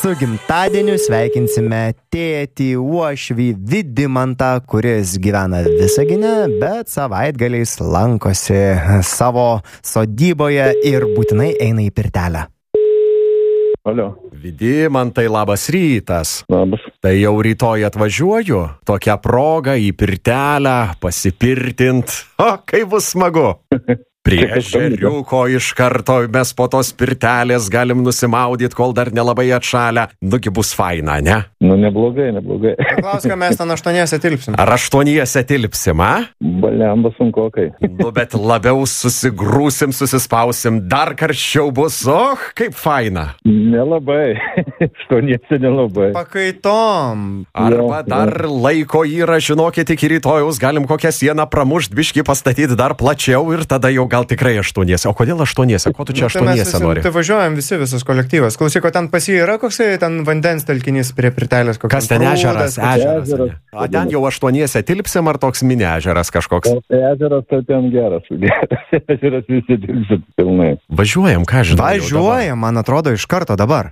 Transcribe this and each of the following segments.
Su gimtadieniu sveikinsime tėtį uošvį Vidimantą, kuris gyvena Visagine, bet savaitgaliais lankosi savo sodyboje ir būtinai eina į pirtelę. Alio. Vidimantai, labas rytas. Labas. Tai jau rytoj atvažiuoju, tokia proga į pirtelę pasipirtint. O, kaip bus smagu. Prie ežeriuko iš karto mes po tos pirtelės galim nusimaudyti, kol dar nelabai atšalę. Nugi bus faina, ne? Nu, neblogai. Klausk, mes ten 8 tilpsim. Ar 8 tilpsim, a? Baliamba sunkokai. Nu, bet labiau susigrūsim, susispausim, dar karščiau bus. Och, kaip faina. Nelabai. 8 nelabai. Pakaitom. Arba dar laiko yra, žinokit, iki rytojaus galim kokią sieną pramušt, biškį pastatyti dar plačiau ir tada jau gal tikrai 8. O kodėl 8? Ko tu čia 8 nori? Tai važiuojam visas kolektyvas. Klausyk, o ten pas jį yra koksai ten vandens telkinys prie pirtelės? Kas ten ežeras? Ežeras. O ten jau 8 tilpsim ar toks mini ežeras kažkoks? Ežeras tai ten geras. Ežeras visi tilpsim pilnai. Važiuojam, ką žinau? Važiuojam, man atrodo, iš karto dabar.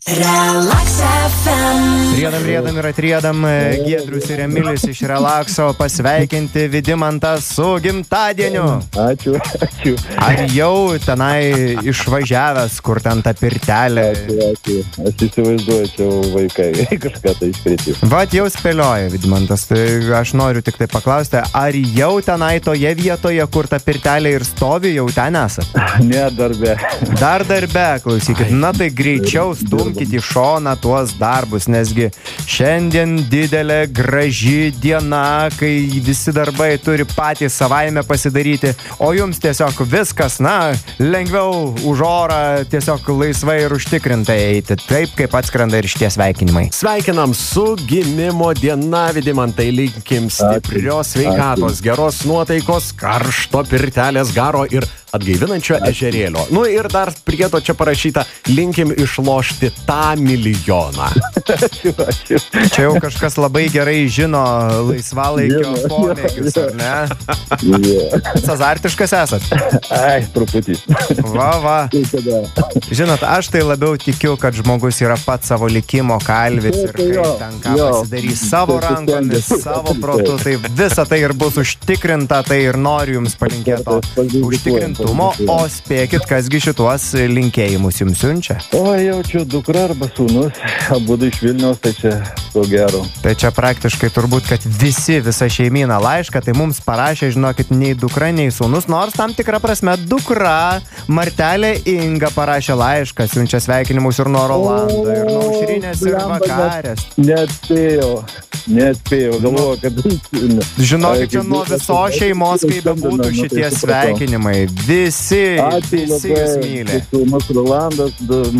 Riedam ir atriedam Giedrius ir Emilis iš Relakso pasveikinti Vidimantą su gimtadieniu. Ačiū. Ar jau tenai išvažiavęs, kur ten ta pirtelė? Ačiū. Aš įsivaizduoju, čia vaikai kažką tai iškriti. Vat jau spėlioja Vidimantas, tai aš noriu tik tai paklausti, ar jau tenai toje vietoje, kur ta pirtelė ir stovi, jau ten esat? Ne, darbe. Dar darbe, klausykit, na tai greičiau stumkit į šoną tuos darbus, nesgi šiandien didelė, graži diena, kai visi darbai turi patys savaime pasidaryti, o jums tiesiog viskas, na, lengviau už orą, tiesiog laisvai ir užtikrintai eiti, taip kaip atskrenda ir šitie sveikinimai. Sveikinam su gimimo diena, Vidimantai, linkim stiprios sveikatos, geros nuotaikos, karšto pirtelės garo ir atgaivinančio ežerėlio. Nu ir dar prie to čia parašyta, linkim išlošti tą milijoną. Ačiū. Čia jau kažkas labai gerai žino laisvalaikio pomėgius, ar ne? Azartiškas esat? Ai, truputį. Va. Žinot, aš tai labiau tikiu, kad žmogus yra pats savo likimo kalvis ir kai ten ką pasidarys savo rankomis, savo protu, tai visa tai ir bus užtikrinta, tai ir noriu jums palinkėti to užtikrintumo, o spėkit, kasgi šituos linkėjimus jums siunčia. O, jaučiu dukra arba sūnus, abudu iš Vilniaus, tai čia to gero. Tai čia praktiškai turbūt, kad visa šeimyna laišką, tai mums parašė, žinokit, nei dukra, nei sūnus, nors tam tikrą prasme dukra, Martelė Inga parašė laišką, siunčia sveikinimus ir nuo Rolando, ir nuo Aušrinės, ir Vakarės. Nespėjau, galvoju, kad... Žinokit, čia nuo visos šeimos, kaip bebūtų šitie sveikinimai. Visi jūs myli. Sūnus Rolandas,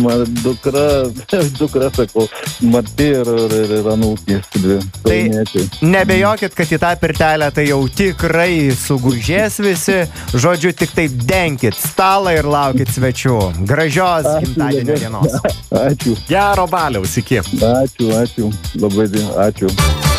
dukra, sakau, Marti ir anūkės. Tai nebejokit, kad į tą pirtelę tai jau tikrai sugužės visi. Žodžiu, tik tai denkit stalą ir laukit svečių. Gražios gimtadienio dienos. Ačiū. Gero baliaus, iki. Ačiū. Labai ačiū.